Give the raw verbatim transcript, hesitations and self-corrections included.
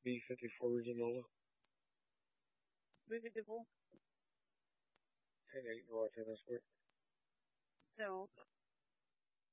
B fifty-four Regional. Vegetable. ten eight North Tennis Court. No.